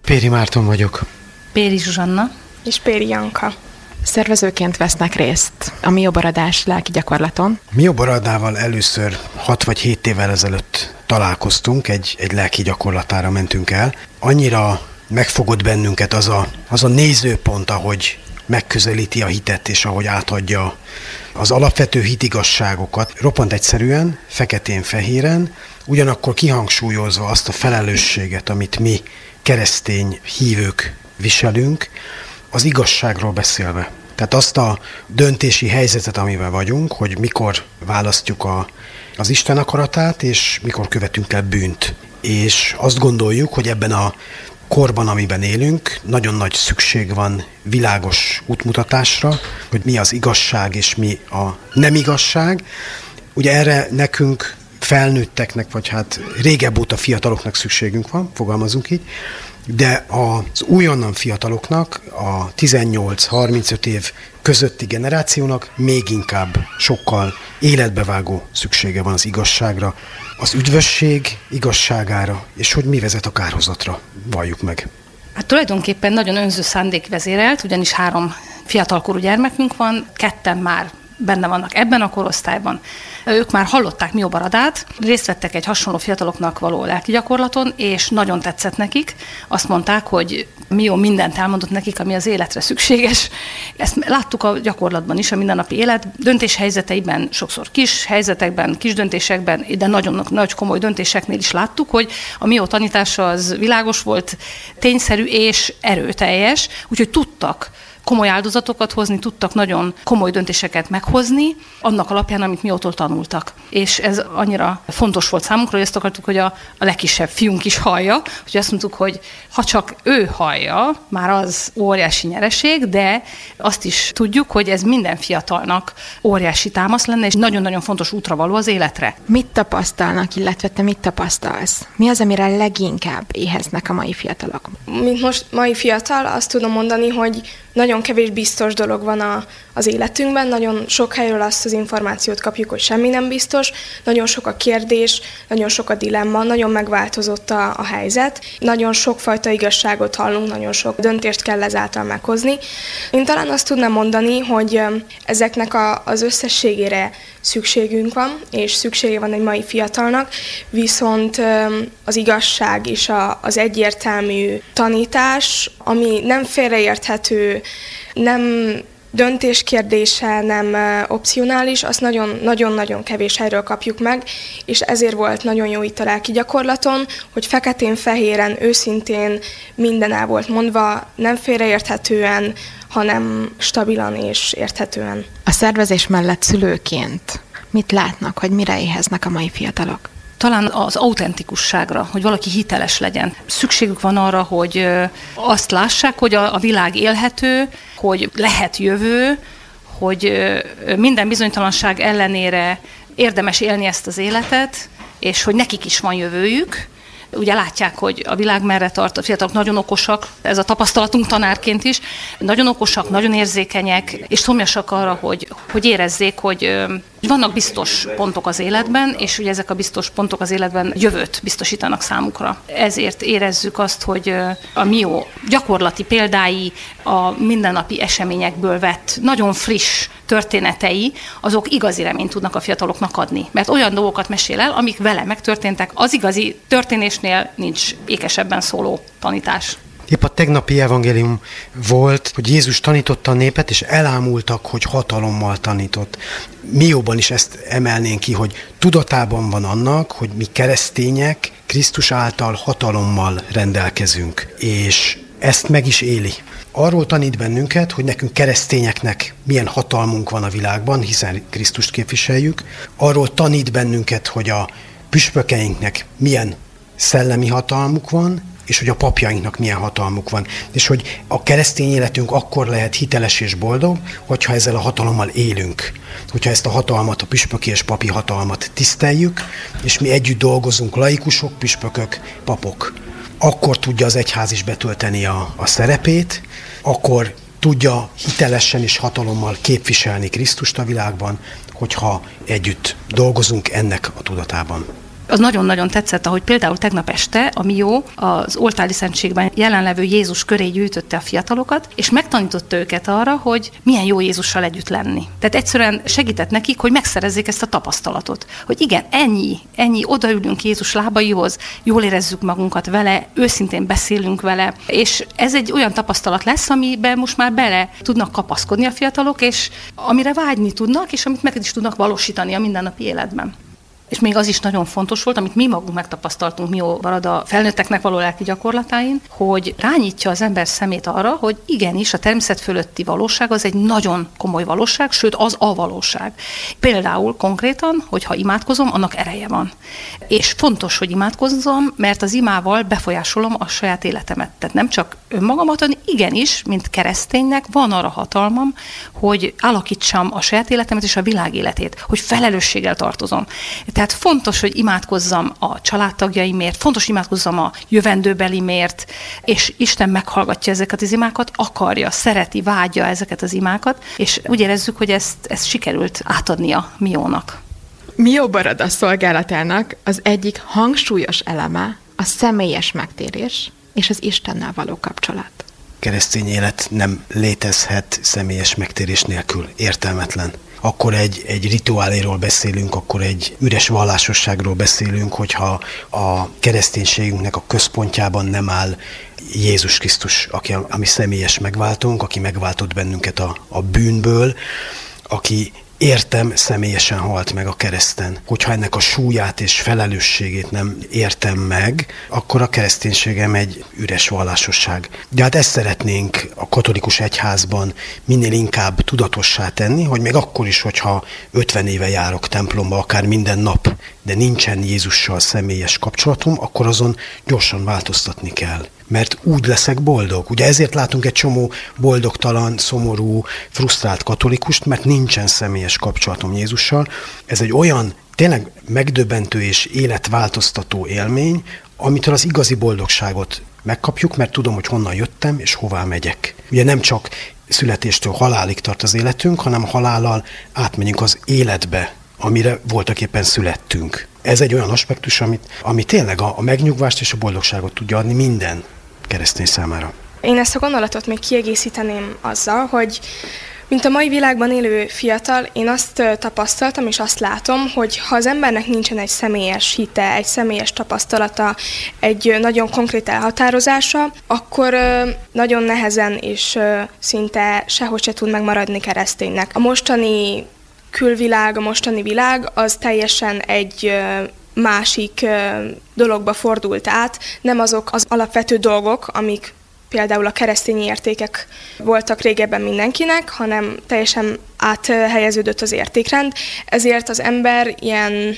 Péri Márton vagyok. Péri Zsuzsanna. És Péri Janka. Szervezőként vesznek részt a Mioboradás lelki gyakorlaton. Mioboradával először 6 vagy 7 évvel ezelőtt találkoztunk, egy lelki gyakorlatára mentünk el. Annyira megfogott bennünket az a nézőpont, ahogy megközelíti a hitet, és ahogy átadja az alapvető hitigasságokat. Roppant egyszerűen, feketén-fehéren, ugyanakkor kihangsúlyozva azt a felelősséget, amit mi keresztény hívők viselünk, az igazságról beszélve. Tehát azt a döntési helyzetet, amivel vagyunk, hogy mikor választjuk az Isten akaratát, és mikor követünk el bűnt. És azt gondoljuk, hogy ebben a korban, amiben élünk, nagyon nagy szükség van világos útmutatásra, hogy mi az igazság és mi a nem igazság. Ugye erre nekünk felnőtteknek, vagy hát régebb óta fiataloknak szükségünk van, fogalmazunk így, de az újonnan fiataloknak, a 18-35 év közötti generációnak még inkább sokkal életbevágó szüksége van az igazságra, az üdvösség igazságára, és hogy mi vezet a kárhozatra, valljuk meg. Hát tulajdonképpen nagyon önző szándék vezérelt, ugyanis 3 fiatalkorú gyermekünk van, 2 már benne vannak ebben a korosztályban. Ők már hallották Mioboradát, részt vettek egy hasonló fiataloknak való lelki gyakorlaton, és nagyon tetszett nekik. Azt mondták, hogy Mio mindent elmondott nekik, ami az életre szükséges. Ezt láttuk a gyakorlatban is, a mindennapi élet döntéshelyzeteiben, sokszor kis helyzetekben, kis döntésekben, de nagyon nagy komoly döntéseknél is láttuk, hogy a Mio tanítása az világos volt, tényszerű és erőteljes, úgyhogy tudtak komoly áldozatokat hozni, tudtak nagyon komoly döntéseket meghozni, annak alapján, amit Miótól tanultak. És ez annyira fontos volt számunkra, hogy ezt akartuk, hogy a legkisebb fiunk is hallja, hogy azt mondtuk, hogy ha csak ő hallja, már az óriási nyereség, de azt is tudjuk, hogy ez minden fiatalnak óriási támasz lenne, és nagyon-nagyon fontos útra való az életre. Mit tapasztalnak, illetve te mit tapasztalsz? Mi az, amire leginkább éheznek a mai fiatalok? Mint most mai fiatal, azt tudom mondani, hogy nagyon kevés biztos dolog van az életünkben, nagyon sok helyről azt az információt kapjuk, hogy semmi nem biztos, nagyon sok a kérdés, nagyon sok a dilemma, nagyon megváltozott a helyzet, nagyon sokfajta igazságot hallunk, nagyon sok döntést kell ezáltal meghozni. Én talán azt tudnám mondani, hogy ezeknek az összességére szükségünk van, és szüksége van egy mai fiatalnak, viszont az igazság és az egyértelmű tanítás, ami nem félreérthető, nem döntés kérdése, nem opcionális, azt nagyon-nagyon kevés helyről kapjuk meg, és ezért volt nagyon jó itt a lelki gyakorlaton, hogy feketén-fehéren, őszintén minden el volt mondva, nem félreérthetően, hanem stabilan és érthetően. A szervezés mellett szülőként mit látnak, hogy mire éheznek a mai fiatalok? Talán az autentikusságra, hogy valaki hiteles legyen. Szükségük van arra, hogy azt lássák, hogy a világ élhető, hogy lehet jövő, hogy minden bizonytalanság ellenére érdemes élni ezt az életet, és hogy nekik is van jövőjük. Ugye látják, hogy a világ merre tart, a fiatalok nagyon okosak, ez a tapasztalatunk tanárként is, nagyon okosak, nagyon érzékenyek, és szomjasak arra, hogy érezzék, hogy vannak biztos pontok az életben, és ugye ezek a biztos pontok az életben jövőt biztosítanak számukra. Ezért érezzük azt, hogy a Mio gyakorlati példái, a mindennapi eseményekből vett nagyon friss történetei, azok igazi reményt tudnak a fiataloknak adni. Mert olyan dolgokat mesél el, amik vele megtörténtek. Az igazi történésnél nincs ékesebben szóló tanítás. Épp a tegnapi evangélium volt, hogy Jézus tanította a népet, és elámultak, hogy hatalommal tanított. Mióban is ezt emelnénk ki, hogy tudatában van annak, hogy mi keresztények Krisztus által hatalommal rendelkezünk, és ezt meg is éli. Arról tanít bennünket, hogy nekünk keresztényeknek milyen hatalmunk van a világban, hiszen Krisztust képviseljük. Arról tanít bennünket, hogy a püspökeinknek milyen szellemi hatalmuk van, és hogy a papjainknak milyen hatalmuk van. És hogy a keresztény életünk akkor lehet hiteles és boldog, hogyha ezzel a hatalommal élünk. Hogyha ezt a hatalmat, a püspöki és papi hatalmat tiszteljük, és mi együtt dolgozunk, laikusok, püspökök, papok. Akkor tudja az egyház is betölteni a szerepét, akkor tudja hitelesen és hatalommal képviselni Krisztust a világban, hogyha együtt dolgozunk ennek a tudatában. Az nagyon-nagyon tetszett, ahogy például tegnap este a Mió az oltári szentségben jelenlevő Jézus köré gyűjtötte a fiatalokat, és megtanította őket arra, hogy milyen jó Jézussal együtt lenni. Tehát egyszerűen segített nekik, hogy megszerezzék ezt a tapasztalatot. Hogy igen, ennyi, odaülünk Jézus lábaihoz, jól érezzük magunkat vele, őszintén beszélünk vele, és ez egy olyan tapasztalat lesz, amiben most már bele tudnak kapaszkodni a fiatalok, és amire vágyni tudnak, és amit meg is tudnak valósítani a mindennapi életben. És még az is nagyon fontos volt, amit mi magunk megtapasztaltunk Mió Barada felnőtteknek való lelki gyakorlatáin, hogy rányítja az ember szemét arra, hogy igenis a természet fölötti valóság az egy nagyon komoly valóság, sőt az a valóság. Például konkrétan, hogyha imádkozom, annak ereje van. És fontos, hogy imádkozzam, mert az imával befolyásolom a saját életemet. Tehát nem csak önmagamat, hanem igenis, mint kereszténynek van arra hatalmam, hogy alakítsam a saját életemet és a világ életét, hogy felelősséggel tartozom. Tehát fontos, hogy imádkozzam a családtagjaimért, fontos, hogy imádkozzam a jövendőbelimért, és Isten meghallgatja ezeket az imákat, akarja, szereti, vágyja ezeket az imákat, és úgy érezzük, hogy ezt sikerült átadnia Miónak. Mió Barada szolgálatának az egyik hangsúlyos eleme a személyes megtérés és az Istennel való kapcsolat. Keresztény élet nem létezhet személyes megtérés nélkül, értelmetlen. Akkor egy rituáléról beszélünk, akkor egy üres vallásosságról beszélünk, hogyha a kereszténységünknek a központjában nem áll Jézus Krisztus, a mi személyes megváltónk, aki megváltott bennünket a bűnből, aki értem személyesen halt meg a kereszten. Hogyha ennek a súlyát és felelősségét nem értem meg, akkor a kereszténységem egy üres vallásosság. De hát ezt szeretnénk a katolikus egyházban minél inkább tudatossá tenni, hogy még akkor is, hogyha 50 éve járok templomba, akár minden nap, de nincsen Jézussal személyes kapcsolatom, akkor azon gyorsan változtatni kell. Mert úgy leszek boldog. Ugye ezért látunk egy csomó boldogtalan, szomorú, frusztrált katolikust, mert nincsen személyes kapcsolatom Jézussal. Ez egy olyan tényleg megdöbbentő és életváltoztató élmény, amitől az igazi boldogságot megkapjuk, mert tudom, hogy honnan jöttem és hová megyek. Ugye nem csak születéstől halálig tart az életünk, hanem halállal átmegyünk az életbe, amire voltaképpen születtünk. Ez egy olyan aspektus, ami tényleg a megnyugvást és a boldogságot tudja adni minden keresztény számára. Én ezt a gondolatot még kiegészíteném azzal, hogy mint a mai világban élő fiatal, én azt tapasztaltam és azt látom, hogy ha az embernek nincsen egy személyes hite, egy személyes tapasztalata, egy nagyon konkrét elhatározása, akkor nagyon nehezen és szinte sehogy se tud megmaradni kereszténynek. A mostani külvilág, a mostani világ az teljesen egy másik dologba fordult át, nem azok az alapvető dolgok, amik például a keresztény értékek voltak régebben mindenkinek, hanem teljesen áthelyeződött az értékrend, ezért az ember ilyen,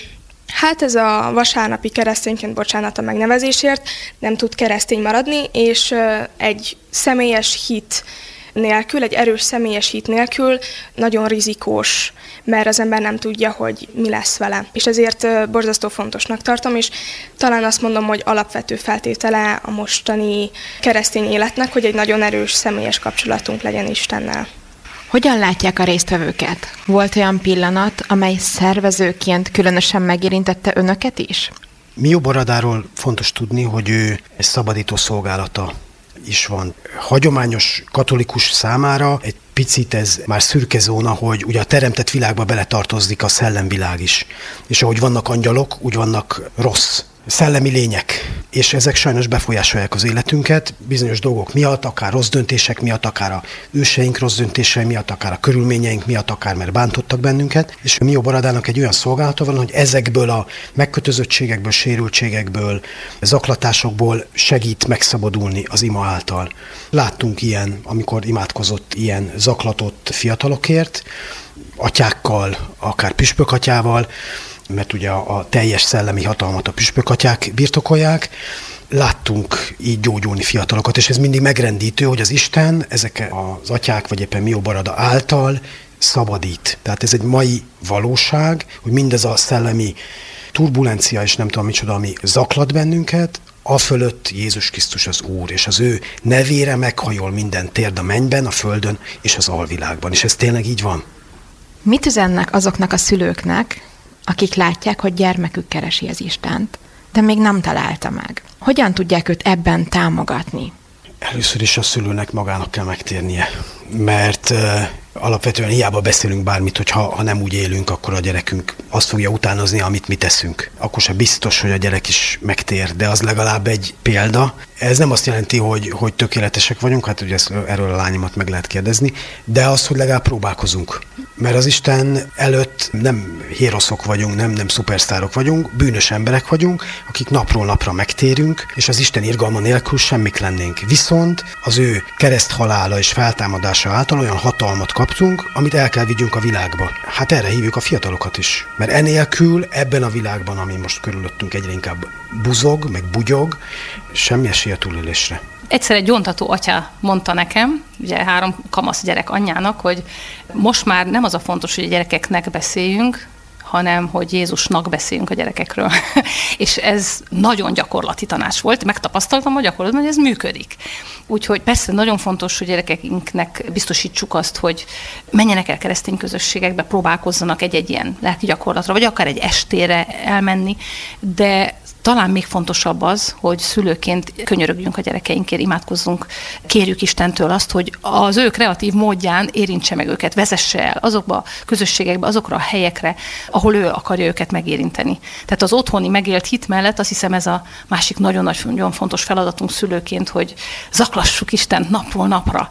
ez a vasárnapi keresztényként, bocsánat a megnevezésért, nem tud keresztény maradni, és egy személyes hit nélkül, egy erős személyes hit nélkül nagyon rizikós, mert az ember nem tudja, hogy mi lesz vele. És ezért borzasztó fontosnak tartom, és talán azt mondom, hogy alapvető feltétele a mostani keresztény életnek, hogy egy nagyon erős személyes kapcsolatunk legyen Istennel. Hogyan látják a résztvevőket? Volt olyan pillanat, amely szervezőként különösen megérintette önöket is? Mió Baradáról fontos tudni, hogy ő egy szabadító szolgálata is van. Hagyományos katolikus számára egy picit ez már szürke zóna, hogy ugye a teremtett világba beletartozik a szellemvilág is. És ahogy vannak angyalok, úgy vannak rossz szellemi lények. És ezek sajnos befolyásolják az életünket bizonyos dolgok miatt, akár rossz döntések miatt, akár a őseink rossz döntései miatt, akár a körülményeink miatt, akár mert bántottak bennünket. És Mió Baradának egy olyan szolgálata van, hogy ezekből a megkötözöttségekből, sérültségekből, zaklatásokból segít megszabadulni az ima által. Láttunk ilyen, amikor imádkozott ilyen zaklatott fiatalokért, atyákkal, akár püspökatyával, mert ugye a teljes szellemi hatalmat a püspökatyák birtokolják. Láttunk így gyógyulni fiatalokat, és ez mindig megrendítő, hogy az Isten ezek az atyák, vagy éppen Mió Barada által szabadít. Tehát ez egy mai valóság, hogy mindez a szellemi turbulencia, és nem tudom micsoda, ami zaklat bennünket, afölött Jézus Krisztus az Úr, és az ő nevére meghajol minden térd a mennyben, a földön és az alvilágban. És ez tényleg így van. Mit üzennek azoknak a szülőknek, akik látják, hogy gyermekük keresi az Istent, de még nem találta meg. Hogyan tudják őt ebben támogatni? Először is a szülőnek magának kell megtérnie, mert alapvetően hiába beszélünk bármit, hogy ha nem úgy élünk, akkor a gyerekünk azt fogja utánozni, amit mi teszünk. Akkor sem biztos, hogy a gyerek is megtér, de az legalább egy példa. Ez nem azt jelenti, hogy tökéletesek vagyunk, hát ugye erről a lányomat meg lehet kérdezni, de az, hogy legalább próbálkozunk. Mert az Isten előtt nem héroszok vagyunk, nem szupersztárok vagyunk, bűnös emberek vagyunk, akik napról napra megtérünk, és az Isten irgalma nélkül semmik lennénk. Viszont az ő kereszthalála és feltámadása által olyan hatalmat kaptunk, amit el kell vigyünk a világba. Hát erre hívjuk a fiatalokat is. Mert enélkül ebben a világban, ami most körülöttünk egyre inkább buzog, meg bugyog, semmi esély a túlélésre. Egyszer egy gyóntató atya mondta nekem, ugye 3 kamasz gyerek anyjának, hogy most már nem az a fontos, hogy a gyerekeknek beszéljünk, hanem hogy Jézusnak beszéljünk a gyerekekről. És ez nagyon gyakorlati tanács volt. Megtapasztaltam a gyakorlatban, hogy ez működik. Úgyhogy persze nagyon fontos, hogy gyerekeinknek biztosítsuk azt, hogy menjenek el keresztény közösségekbe, próbálkozzanak egy ilyen lelki gyakorlatra, vagy akár egy estére elmenni, de talán még fontosabb az, hogy szülőként könyörögjünk a gyerekeinkért, imádkozzunk, kérjük Istentől azt, hogy az ő kreatív módján érintse meg őket, vezesse el azokba a közösségekbe, azokra a helyekre, ahol ő akarja őket megérinteni. Tehát az otthoni megélt hit mellett azt hiszem ez a másik nagyon fontos feladatunk szülőként, hogy zaklassuk Istent napról napra.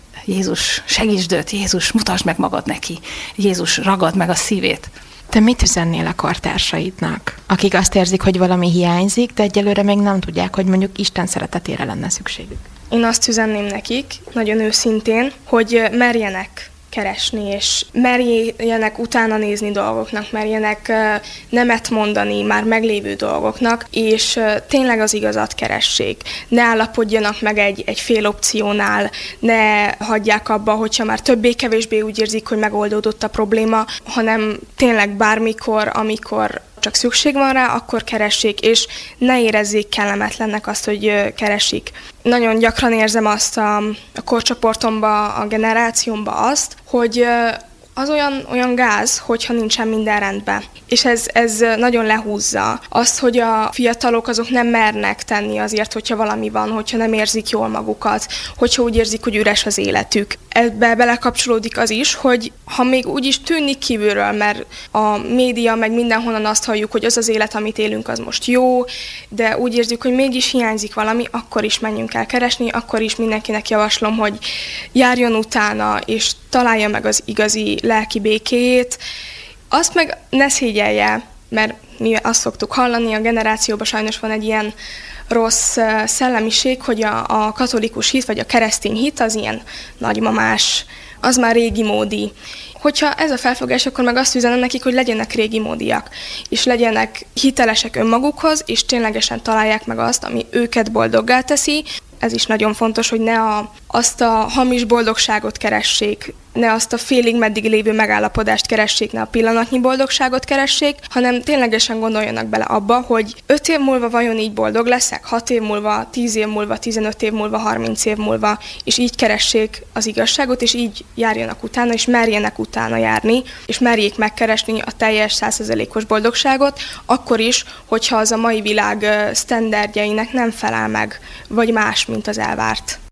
Jézus, segítsd őt, Jézus, mutasd meg magad neki, Jézus, ragad meg a szívét. Te mit üzennél a kortársaidnak, akik azt érzik, hogy valami hiányzik, de egyelőre még nem tudják, hogy mondjuk Isten szeretetére lenne szükségük? Én azt üzenném nekik, nagyon őszintén, hogy merjenek keresni, és merjenek utána nézni dolgoknak, merjenek nemet mondani már meglévő dolgoknak, és tényleg az igazat keressék. Ne állapodjanak meg egy fél opciónál, ne hagyják abba, hogyha már többé-kevésbé úgy érzik, hogy megoldódott a probléma, hanem tényleg bármikor, amikor csak szükség van rá, akkor keressék, és ne érezzék kellemetlennek azt, hogy keresik. Nagyon gyakran érzem azt a korcsoportomba, a generációmba azt, hogy az olyan gáz, hogyha nincsen minden rendben. És ez nagyon lehúzza azt, hogy a fiatalok azok nem mernek tenni azért, hogyha valami van, hogyha nem érzik jól magukat, hogyha úgy érzik, hogy üres az életük. Ebbe belekapcsolódik az is, hogy ha még úgy is tűnik kívülről, mert a média meg mindenhonnan azt halljuk, hogy az élet, amit élünk, az most jó, de úgy érzük, hogy mégis hiányzik valami, akkor is menjünk el keresni, akkor is mindenkinek javaslom, hogy járjon utána, és találja meg az igazi lelki békéjét. Azt meg ne szégyelje, mert mi azt szoktuk hallani, a generációban sajnos van egy ilyen rossz szellemiség, hogy a katolikus hit, vagy a keresztény hit az ilyen nagymamás, az már régi módi. Hogyha ez a felfogás, akkor meg azt üzenem nekik, hogy legyenek régi módiak, és legyenek hitelesek önmagukhoz, és ténylegesen találják meg azt, ami őket boldoggá teszi. Ez is nagyon fontos, hogy ne azt a hamis boldogságot keressék, ne azt a félig meddig lévő megállapodást keressék, ne a pillanatnyi boldogságot keressék, hanem ténylegesen gondoljanak bele abba, hogy 5 év múlva vajon így boldog leszek, 6 év múlva, 10 év múlva, 15 év múlva, 30 év múlva, és így keressék az igazságot, és így járjanak utána, és merjenek utána járni, és merjék megkeresni a teljes 100%-os boldogságot, akkor is, hogyha az a mai világ sztenderdjeinek nem felel meg, vagy más, mint az elvárt.